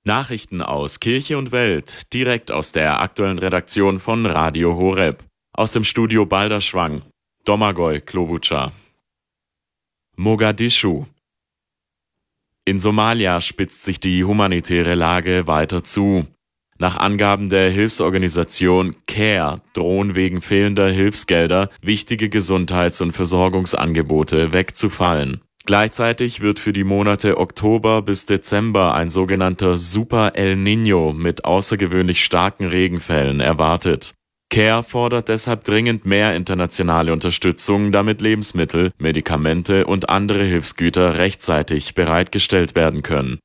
Nachrichten aus Kirche und Welt, direkt aus der aktuellen Redaktion von Radio Horeb. Aus dem Studio Balderschwang, Domagoj Klobučar. Mogadischu. In Somalia spitzt sich die humanitäre Lage weiter zu. Nach Angaben der Hilfsorganisation CARE drohen wegen fehlender Hilfsgelder wichtige Gesundheits- und Versorgungsangebote wegzufallen. Gleichzeitig wird für die Monate Oktober bis Dezember ein sogenannter Super El Niño mit außergewöhnlich starken Regenfällen erwartet. CARE fordert deshalb dringend mehr internationale Unterstützung, damit Lebensmittel, Medikamente und andere Hilfsgüter rechtzeitig bereitgestellt werden können.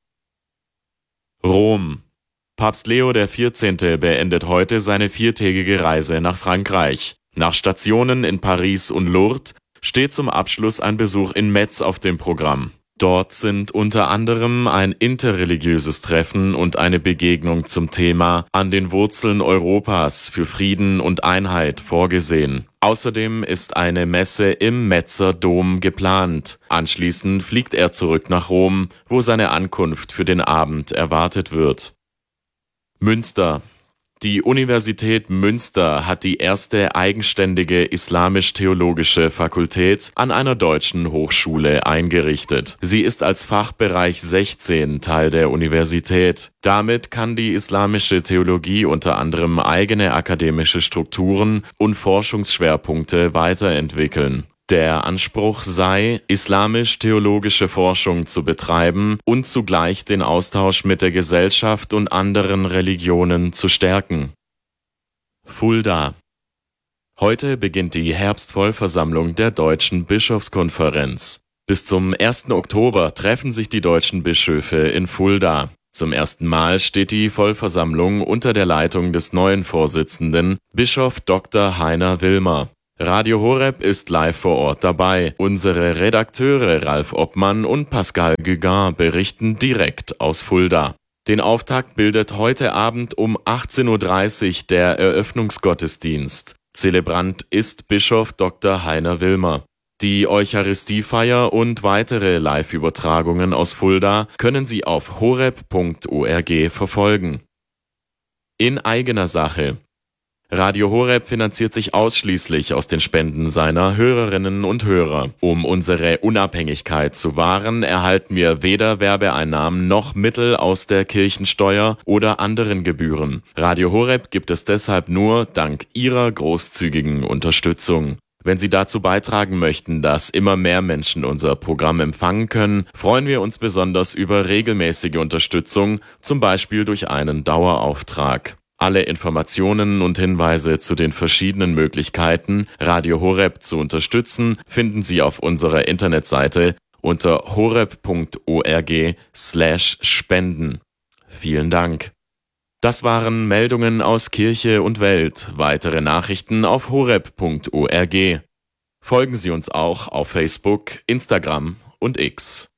Rom. Papst Leo XIV. Beendet heute seine 4-tägige Reise nach Frankreich. Nach Stationen in Paris und Lourdes steht zum Abschluss ein Besuch in Metz auf dem Programm. Dort sind unter anderem ein interreligiöses Treffen und eine Begegnung zum Thema An den Wurzeln Europas für Frieden und Einheit vorgesehen. Außerdem ist eine Messe im Metzer Dom geplant. Anschließend fliegt er zurück nach Rom, wo seine Ankunft für den Abend erwartet wird. Münster. Die Universität Münster hat die erste eigenständige islamisch-theologische Fakultät an einer deutschen Hochschule eingerichtet. Sie ist als Fachbereich 16 Teil der Universität. Damit kann die islamische Theologie unter anderem eigene akademische Strukturen und Forschungsschwerpunkte weiterentwickeln. Der Anspruch sei, islamisch-theologische Forschung zu betreiben und zugleich den Austausch mit der Gesellschaft und anderen Religionen zu stärken. Fulda. Heute beginnt die Herbstvollversammlung der Deutschen Bischofskonferenz. Bis zum 1. Oktober treffen sich die deutschen Bischöfe in Fulda. Zum ersten Mal steht die Vollversammlung unter der Leitung des neuen Vorsitzenden, Bischof Dr. Heiner Wilmer. Radio Horeb ist live vor Ort dabei. Unsere Redakteure Ralf Obmann und Pascal Guegan berichten direkt aus Fulda. Den Auftakt bildet heute Abend um 18:30 Uhr der Eröffnungsgottesdienst. Zelebrant ist Bischof Dr. Heiner Wilmer. Die Eucharistiefeier und weitere Live-Übertragungen aus Fulda können Sie auf horeb.org verfolgen. In eigener Sache. Radio Horeb finanziert sich ausschließlich aus den Spenden seiner Hörerinnen und Hörer. Um unsere Unabhängigkeit zu wahren, erhalten wir weder Werbeeinnahmen noch Mittel aus der Kirchensteuer oder anderen Gebühren. Radio Horeb gibt es deshalb nur dank Ihrer großzügigen Unterstützung. Wenn Sie dazu beitragen möchten, dass immer mehr Menschen unser Programm empfangen können, freuen wir uns besonders über regelmäßige Unterstützung, zum Beispiel durch einen Dauerauftrag. Alle Informationen und Hinweise zu den verschiedenen Möglichkeiten, Radio Horeb zu unterstützen, finden Sie auf unserer Internetseite unter horeb.org/spenden. Vielen Dank. Das waren Meldungen aus Kirche und Welt. Weitere Nachrichten auf horeb.org. Folgen Sie uns auch auf Facebook, Instagram und X.